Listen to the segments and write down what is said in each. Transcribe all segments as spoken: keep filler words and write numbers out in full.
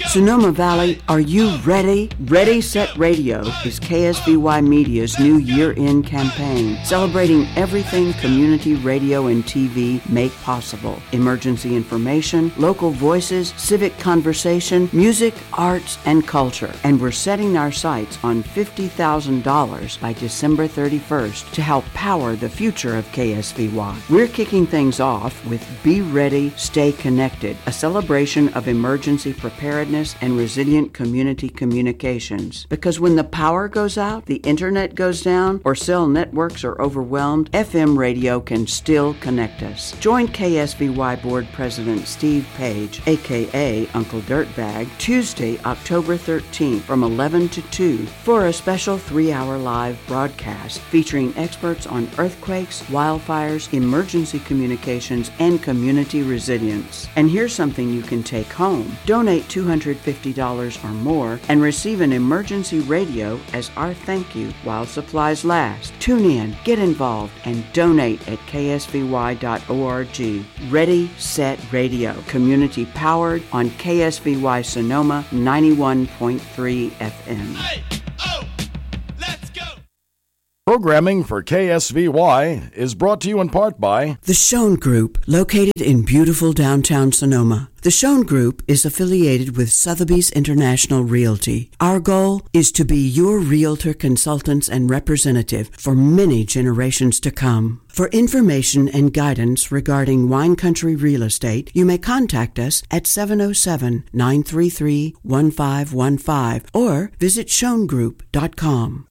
Sonoma Valley, are you ready? Ready, Set Radio is K S V Y Media's new year-end campaign, celebrating everything community radio and T V make possible. Emergency information, local voices, civic conversation, music, arts, and culture. And we're setting our sights on fifty thousand dollars by December thirty-first to help power the future of K S V Y. We're kicking things off with Be Ready, Stay Connected, a celebration of emergency preparedness and resilient community communications. Because when the power goes out, the internet goes down, or cell networks are overwhelmed, F M radio can still connect us. Join K S V Y Board President Steve Page, aka Uncle Dirtbag, Tuesday, October thirteenth from eleven to two for a special three-hour live broadcast featuring experts on earthquakes, wildfires, emergency communications, and community resilience. And here's something you can take home. Donate two hundred fifty dollars or more and receive an emergency radio as our thank you while supplies last. Tune in, get involved, and donate at k s v y dot org. Ready, Set Radio. Community powered on K S V Y Sonoma ninety-one point three F M. Hey, oh, let's go! Programming for K S V Y is brought to you in part by The Schoen Group, located in beautiful downtown Sonoma. The Schoen Group is affiliated with Sotheby's International Realty. Our goal is to be your realtor, consultants, and representative for many generations to come. For information and guidance regarding wine country real estate, you may contact us at seven oh seven, nine three three, one five one five or visit schoen group dot com.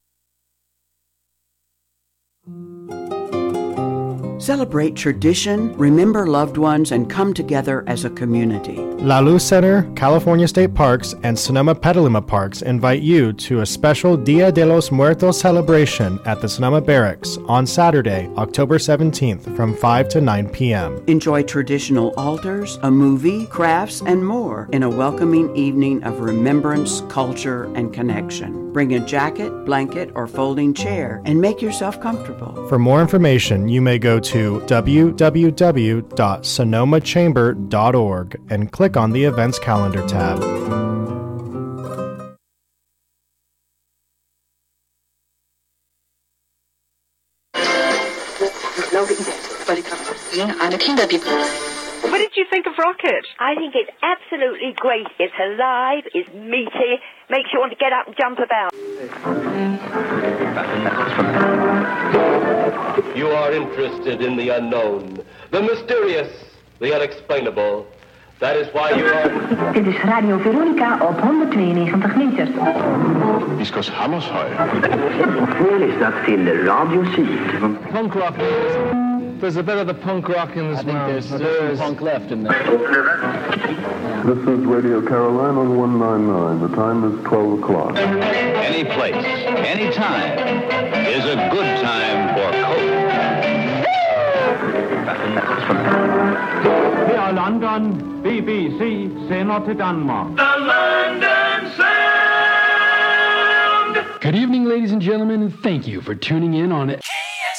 Celebrate tradition, remember loved ones, and come together as a community. La Luz Center, California State Parks, and Sonoma Petaluma Parks invite you to a special Dia de los Muertos celebration at the Sonoma Barracks on Saturday, October seventeenth from five to nine p.m. Enjoy traditional altars, a movie, crafts, and more in a welcoming evening of remembrance, culture, and connection. Bring a jacket, blanket, or folding chair and make yourself comfortable. For more information, you may go to w w w dot sonoma chamber dot org and click on the Events Calendar tab. What did you think of Rocket? I think it's absolutely great. It's alive, it's meaty, makes you want to get up and jump about. You are interested in the unknown, the mysterious, the unexplainable. That is why you are... Dit is Radio Veronica op honderdtweeënnegentig meter. Discos Hammershøi. Wel is dat in de Radio Zuid. Punk rock. There's a bit of the punk rock in this man. There's, there's some punk left in there. This is Radio Carolina on one ninety-nine. The time is twelve o'clock. Any place, any time is a good time for Coke. Here London, B B C, sender til Danmark. The London Sound! Good evening, ladies and gentlemen, and thank you for tuning in on it.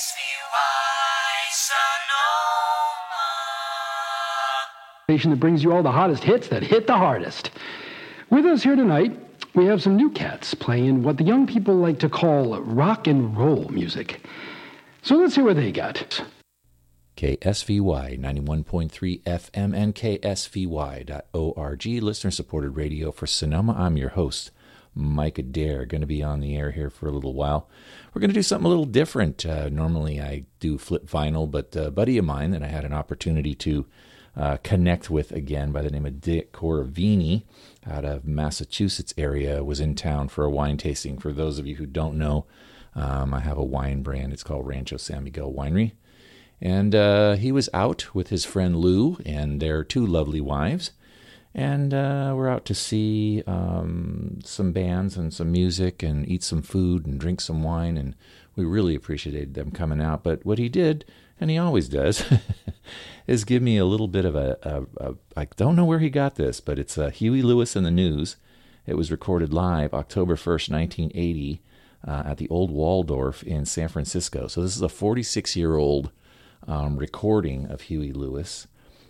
That brings you all the hottest hits that hit the hardest. With us here tonight, we have some new cats playing what the young people like to call rock and roll music. So let's see what they got. K S V Y ninety-one point three F M and K S V Y dot org, listener-supported radio for Sonoma. I'm your host, Mike Adair, going to be on the air here for a little while. We're going to do something a little different. Uh, normally I do flip vinyl, but a buddy of mine that I had an opportunity to Uh, connect with again by the name of Dick Coravini out of Massachusetts area was in town for a wine tasting. For those of you who don't know, um, I have a wine brand. It's called Rancho San Miguel Winery. And uh, he was out with his friend Lou and their two lovely wives. And uh, we're out to see um, some bands and some music and eat some food and drink some wine. And we really appreciated them coming out. But what he did, and he always does, is give me a little bit of a, a, a, I don't know where he got this, but it's uh, Huey Lewis and the News. It was recorded live October first, nineteen eighty, uh, at the Old Waldorf in San Francisco. So this is a forty-six-year-old um, recording of Huey Lewis.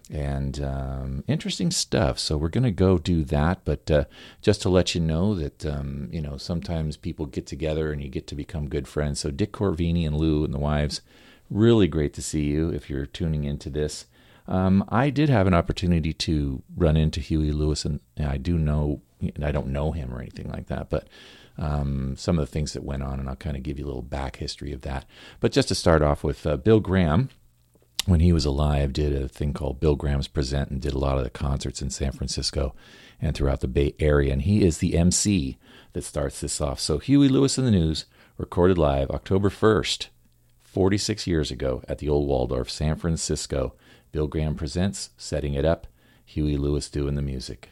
and um, interesting stuff. So we're going to go do that. But uh, just to let you know that, um, you know, sometimes people get together and you get to become good friends. So Dick Corvini and Lou and the wives, really great to see you if you're tuning into this. Um, I did have an opportunity to run into Huey Lewis, and I do know, I don't know him or anything like that, but um, some of the things that went on, and I'll kind of give you a little back history of that. But just to start off with, uh, Bill Graham, when he was alive, did a thing called Bill Graham's Present and did a lot of the concerts in San Francisco and throughout the Bay Area, and he is the M C that starts this off. So Huey Lewis and the News, recorded live October first, forty-six years ago at the Old Waldorf, San Francisco. Bill Graham presents, setting it up, Huey Lewis doing the music.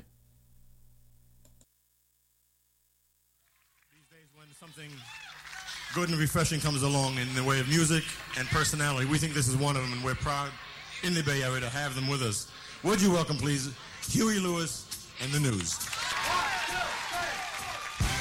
These days when something good and refreshing comes along in the way of music and personality, we think this is one of them, and we're proud in the Bay Area to have them with us. Would you welcome, please, Huey Lewis and the News.